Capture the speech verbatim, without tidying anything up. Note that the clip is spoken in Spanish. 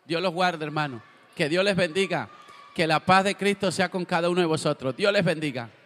Dios los guarde, hermano. Que Dios les bendiga. Que la paz de Cristo sea con cada uno de vosotros. Dios les bendiga.